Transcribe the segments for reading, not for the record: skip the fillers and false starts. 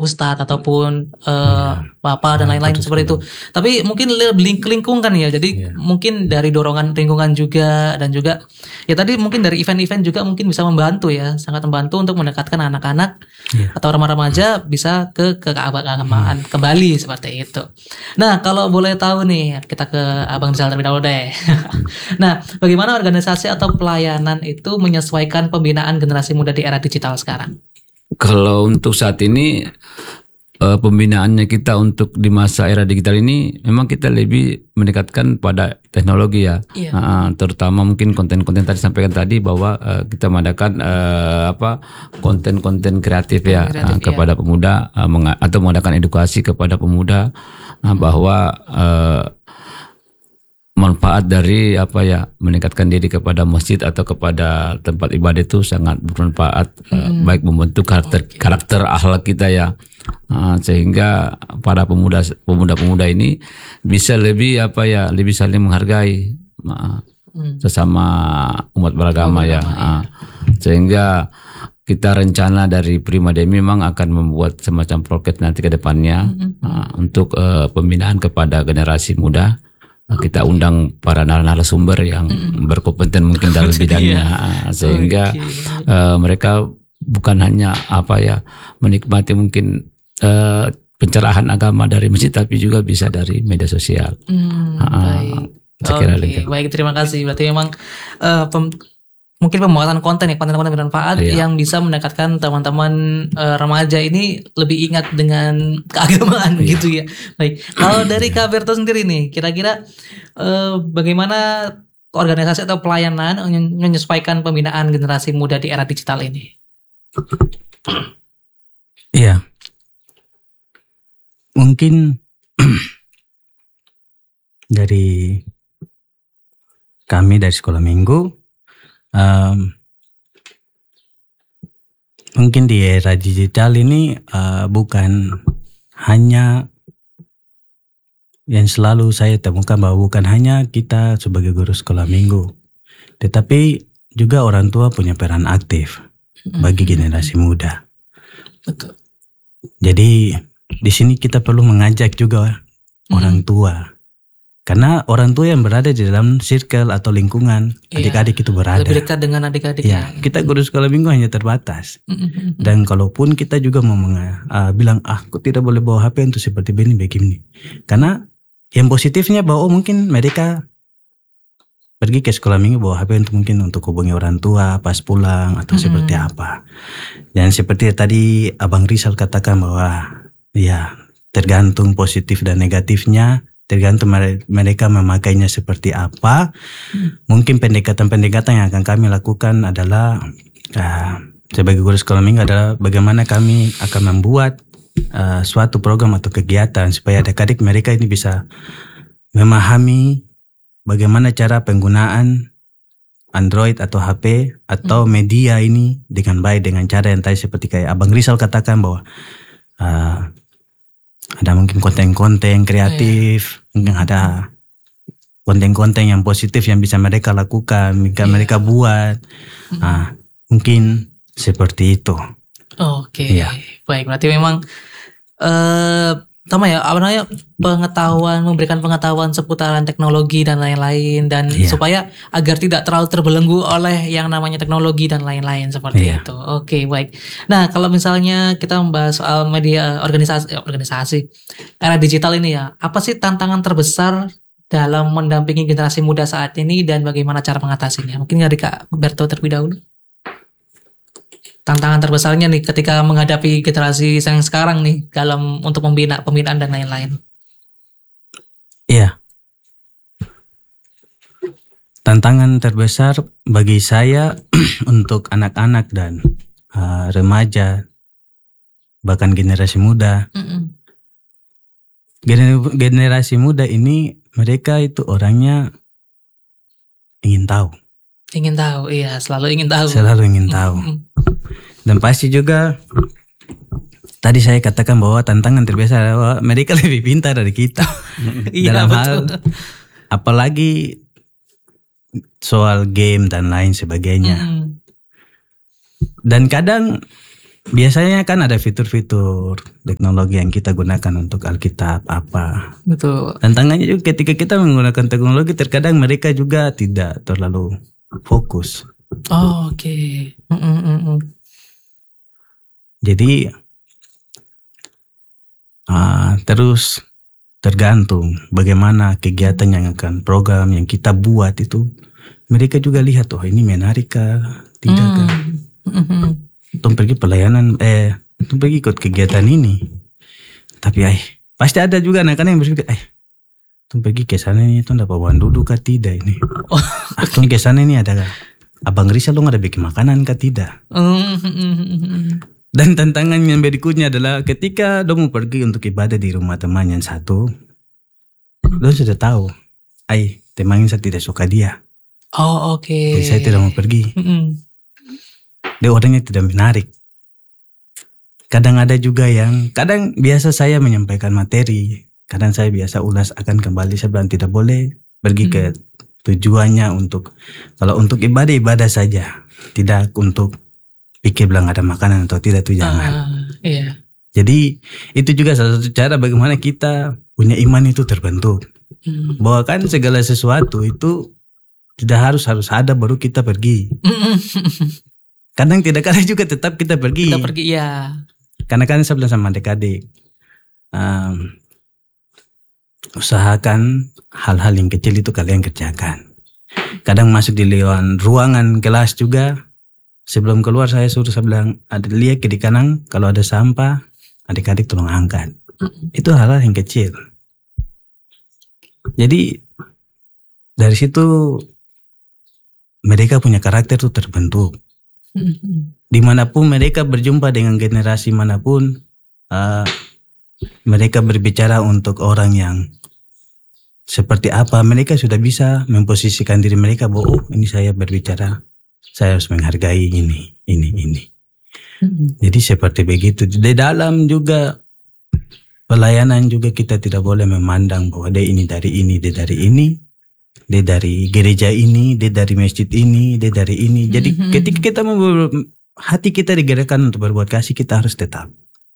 ustadz ataupun bapak dan lain-lain seperti itu. Tapi mungkin lebih lingkungan ya. Jadi mungkin dari dorongan lingkungan juga, dan juga ya tadi mungkin dari event-event juga mungkin bisa membantu ya, sangat membantu untuk mendekatkan anak-anak atau remaja bisa ke keagamaan kembali seperti itu. Nah, kalau boleh tahu nih, kita ke Abang Rizal terlebih dahulu deh. Nah, bagaimana organisasi atau pelayanan itu menyesuaikan pembinaan generasi muda di era digital sekarang? Kalau untuk saat ini pembinaannya kita untuk di masa era digital ini memang kita lebih mendekatkan pada teknologi ya. Terutama mungkin konten-konten tadi sampaikan tadi bahwa kita mengadakan konten-konten kreatif ya kepada pemuda atau mengadakan edukasi kepada pemuda bahwa manfaat dari meningkatkan diri kepada masjid atau kepada tempat ibadah itu sangat bermanfaat, baik membentuk karakter akhlak kita ya, sehingga para pemuda ini bisa lebih lebih saling menghargai sesama umat beragama ya. Sehingga kita rencana dari Primademi memang akan membuat semacam program nanti ke depannya untuk pembinaan kepada generasi muda. Kita undang para narasumber yang berkompeten mungkin dalam bidangnya, sehingga mereka bukan hanya menikmati mungkin pencerahan agama dari masjid, tapi juga bisa dari media sosial. Baik, terima kasih. Berarti memang mungkin pembuatan konten bermanfaat yang bisa mendekatkan teman-teman remaja ini lebih ingat dengan keagamaan gitu ya. Baik, kalau dari Kak Berto sendiri nih, kira-kira bagaimana organisasi atau pelayanan menyesuaikan pembinaan generasi muda di era digital ini? Iya, mungkin dari kami dari Sekolah Minggu, mungkin di era digital ini bukan hanya yang selalu saya temukan, bahwa bukan hanya kita sebagai guru sekolah minggu, tetapi juga orang tua punya peran aktif bagi generasi muda. Betul. Jadi di sini kita perlu mengajak juga orang tua. Karena orang tua yang berada di dalam circle atau lingkungan adik-adik itu berada. Lebih dekat dengan adik-adik. Ya, kita guru sekolah minggu hanya terbatas. Dan kalaupun kita juga mau bilang, kok tidak boleh bawa HP untuk seperti begini. Karena yang positifnya bahwa mungkin mereka pergi ke sekolah minggu bawa HP untuk hubungi orang tua pas pulang atau seperti apa. Dan seperti tadi Abang Rizal katakan bahwa ya tergantung positif dan negatifnya. Tergantung mereka memakainya seperti apa. Mungkin pendekatan-pendekatan yang akan kami lakukan adalah sebagai guru sekolah minggu adalah bagaimana kami akan membuat suatu program atau kegiatan supaya adik-adik mereka ini bisa memahami bagaimana cara penggunaan Android atau HP atau media ini dengan baik, dengan cara yang tadi seperti kayak Abang Rizal katakan bahwa ada mungkin konten-konten kreatif, mungkin ada konten-konten yang positif yang bisa mereka lakukan, mereka buat. Mungkin seperti itu. Oke. Baik, berarti memang memberikan pengetahuan seputaran teknologi dan lain-lain, dan supaya agar tidak terlalu terbelenggu oleh yang namanya teknologi dan lain-lain seperti itu. Oke, baik. Nah, kalau misalnya kita membahas soal media organisasi era digital ini ya, apa sih tantangan terbesar dalam mendampingi generasi muda saat ini dan bagaimana cara mengatasinya? Mungkin dari Kak Berto terlebih dahulu. Tantangan terbesarnya nih ketika menghadapi generasi yang sekarang nih untuk pembinaan dan lain-lain. Iya. Tantangan terbesar bagi saya untuk anak-anak dan remaja, bahkan generasi muda. Generasi muda ini mereka itu orangnya ingin tahu. Ingin tahu, iya, selalu ingin tahu. Selalu ingin tahu. Dan pasti juga tadi saya katakan bahwa tantangan terbesar adalah mereka lebih pintar dari kita. Dalam hal apalagi soal game dan lain sebagainya. Dan kadang biasanya kan ada fitur-fitur teknologi yang kita gunakan untuk Alkitab apa. Betul. Tantangannya juga ketika kita menggunakan teknologi, terkadang mereka juga tidak terlalu fokus. Oh, oke. Jadi terus tergantung bagaimana kegiatan yang akan program yang kita buat itu, mereka juga lihat, oh ini menarik kah, tidak kah. Tung pergi pelayanan, tung pergi ikut kegiatan ini. Tapi pasti ada juga anak-anak yang berpikir, tung pergi ke sana ini, tung dapat uang duduk kah tidak ini. Tung ke sana ini ada Abang Rizal dong ada bikin makanan kah tidak. Dan tantangan yang berikutnya adalah ketika dong mau pergi untuk ibadah di rumah teman yang satu, dong sudah tahu, teman saya tidak suka dia. Oh, oke. Jadi saya tidak mau pergi. Dia orangnya tidak menarik. Kadang ada juga yang, kadang biasa saya menyampaikan materi, kadang saya biasa ulas akan kembali, saya bilang tidak boleh pergi ke tujuannya untuk, kalau untuk ibadah saja, tidak untuk pikir bilang ada makanan atau tidak, itu jangan. Iya. Jadi itu juga salah satu cara bagaimana kita punya iman itu terbentuk. Bahwa kan segala sesuatu itu tidak harus ada baru kita pergi. Kadang tidak ada juga tetap kita pergi. Kita pergi, ya. Karena kan saya bilang sama adik-adik, usahakan hal-hal yang kecil itu kalian kerjakan. Kadang masuk di ruangan kelas juga, sebelum keluar saya bilang, lihat kiri kanan kalau ada sampah, adik-adik tolong angkat. Itu hal-hal yang kecil. Jadi dari situ mereka punya karakter itu terbentuk. Dimanapun mereka berjumpa dengan generasi manapun, mereka berbicara untuk orang yang seperti apa, mereka sudah bisa memposisikan diri mereka bahwa ini saya berbicara, saya harus menghargai ini. Jadi seperti begitu. Di dalam juga pelayanan juga kita tidak boleh memandang bahwa dia ini dari ini, dia dari ini, dia dari gereja ini, dia dari masjid ini, dia dari ini. Jadi ketika kita hati kita digerakkan untuk berbuat kasih, kita harus tetap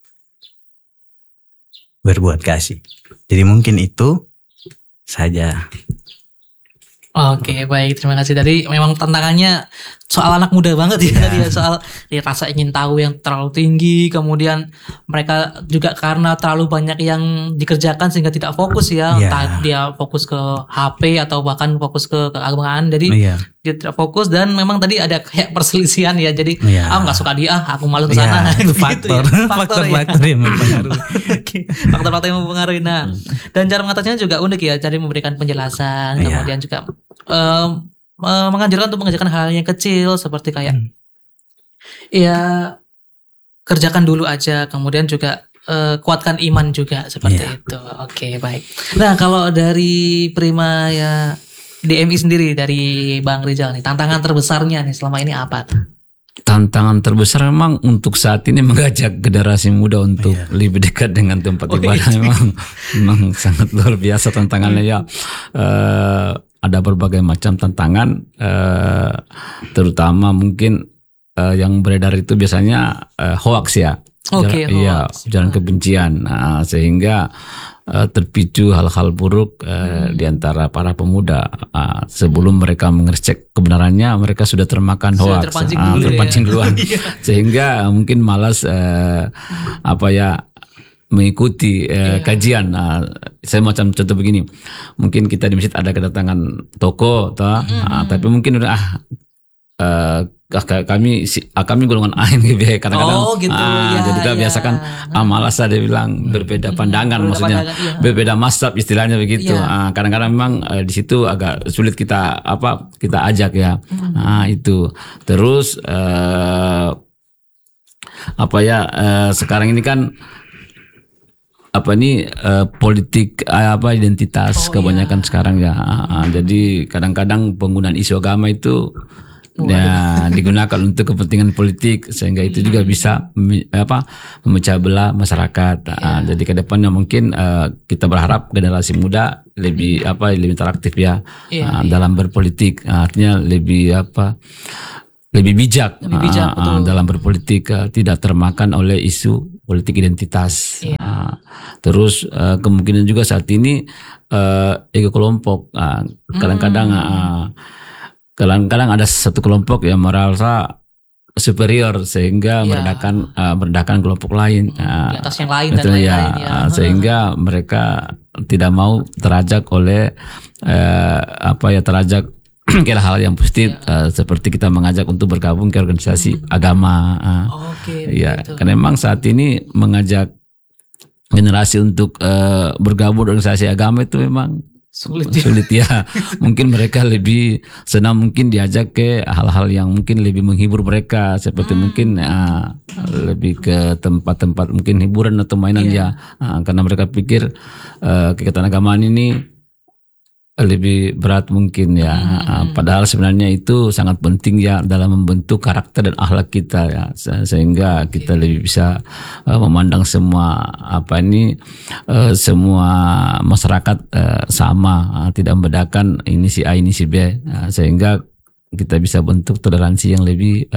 berbuat kasih. Jadi mungkin itu saja. Oke, baik, terima kasih. Tadi memang tantangannya soal anak muda banget ya, tadi ya, soal rasa ingin tahu yang terlalu tinggi, kemudian mereka juga karena terlalu banyak yang dikerjakan sehingga tidak fokus ya, entah dia fokus ke HP atau bahkan fokus ke keagamaan, jadi dia tidak fokus, dan memang tadi ada kayak perselisihan ya, jadi nggak suka dia, aku malas ke sana. Faktor yang mempengaruhi. Faktor-faktor yang mempengaruhi. Nah, dan cara mengatasinya juga unik ya, jadi memberikan penjelasan, kemudian juga menganjurkan untuk mengerjakan hal yang kecil seperti kayak kerjakan dulu aja, kemudian juga kuatkan iman juga seperti itu. Oke, baik. Nah, kalau dari Prima ya DMI sendiri, dari Bang Rizal nih, tantangan terbesarnya nih selama ini apa? Tantangan terbesar memang untuk saat ini mengajak generasi muda untuk lebih dekat dengan tempat ibadah. memang sangat luar biasa tantangannya ya. Ada berbagai macam tantangan, terutama mungkin yang beredar itu biasanya hoax ya. Ujaran kebencian, sehingga terpicu hal-hal buruk di antara para pemuda. Sebelum mereka mengecek kebenarannya, mereka sudah termakan hoax, terpancing duluan, sehingga mungkin malas mengikuti kajian. Saya macam contoh begini, mungkin kita di masjid ada kedatangan toko, tapi mungkin udah kami golongan A ini kadang-kadang jadi kita biasakan malas dia bilang berbeda pandangan, maksudnya berbeda mazhab istilahnya begitu. Kadang-kadang memang di situ agak sulit kita ajak ya. Itu terus sekarang ini kan politik identitas kebanyakan sekarang ya. Jadi kadang-kadang penggunaan isu agama itu digunakan untuk kepentingan politik, sehingga itu juga bisa memecah belah masyarakat. Jadi ke depannya mungkin kita berharap generasi muda lebih interaktif ya dalam berpolitik. Artinya lebih lebih bijak, betul. dalam berpolitik, tidak termakan oleh isu politik identitas. Terus kemungkinan juga saat ini ego kelompok, kadang-kadang ada satu kelompok yang merasa superior sehingga merendahkan kelompok lain, di atas yang lain dan betul, lain-lain sehingga mereka tidak mau terajak oleh terajak ke hal yang positif, seperti kita mengajak untuk bergabung ke organisasi agama. Karena memang saat ini mengajak generasi untuk bergabung organisasi agama itu memang sulit ya. Mungkin mereka lebih senang mungkin diajak ke hal-hal yang mungkin lebih menghibur mereka, seperti mungkin lebih ke tempat-tempat mungkin hiburan atau mainan karena mereka pikir kegiatan agamaan ini lebih berat mungkin ya. Padahal sebenarnya itu sangat penting ya dalam membentuk karakter dan akhlak kita ya, sehingga kita lebih bisa memandang semua semua masyarakat sama, tidak membedakan ini si A ini si B, sehingga kita bisa bentuk toleransi yang lebih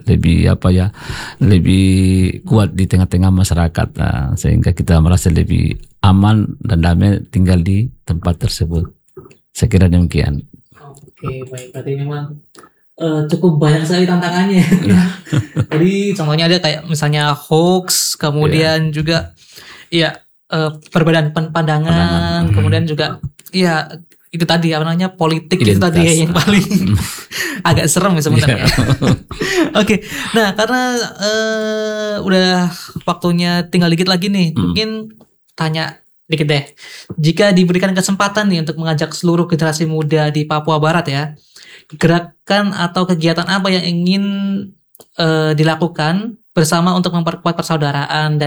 kuat di tengah-tengah masyarakat, sehingga kita merasa lebih aman dan damai tinggal di tempat tersebut. Saya kira demikian. Oke, baik. Berarti memang cukup banyak sekali tantangannya. Jadi contohnya ada kayak misalnya hoax, kemudian juga perbedaan pandangan, kemudian juga itu tadi politik itu tadi yang paling agak serem ya sebenarnya. Oke. Nah, karena udah waktunya tinggal dikit lagi nih, mungkin tanya dikit deh. Jika diberikan kesempatan nih untuk mengajak seluruh generasi muda di Papua Barat ya, gerakan atau kegiatan apa yang ingin dilakukan bersama untuk memperkuat persaudaraan dan